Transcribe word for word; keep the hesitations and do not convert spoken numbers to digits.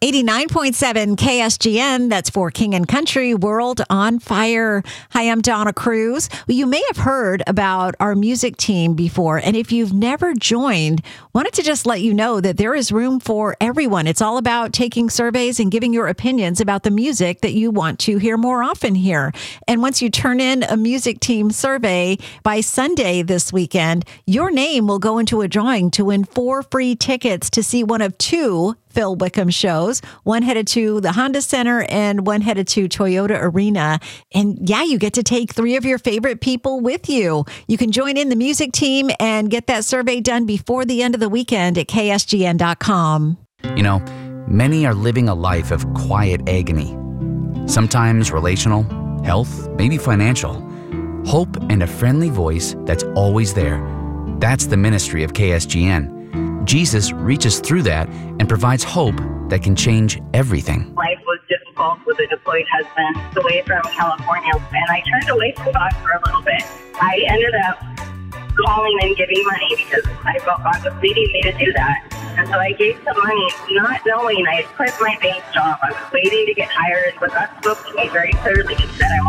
eighty-nine point seven K S G N, that's for King and Country, World on Fire. Hi, I'm Donna Cruz. Well, you may have heard about our music team before, and if you've never joined, wanted to just let you know that there is room for everyone. It's all about taking surveys and giving your opinions about the music that you want to hear more often here. And once you turn in a music team survey by Sunday this weekend, your name will go into a drawing to win four free tickets to see one of two Phil Wickham shows, one headed to the Honda Center and one headed to Toyota Arena. And yeah, you get to take three of your favorite people with you. You can join in the music team and get that survey done before the end of the weekend at K S G N dot com. You know, many are living a life of quiet agony. Sometimes relational, health, maybe financial. Hope and a friendly voice that's always there. That's the ministry of K S G N. Jesus reaches through that and provides hope that can change everything. Life was difficult with a deployed husband away from California, and I turned away from God for a little bit. I ended up calling and giving money because I felt God was leading me to do that. And so I gave some money, not knowing I had quit my bank job. I was waiting to get hired, but God spoke to me very clearly. He said, I want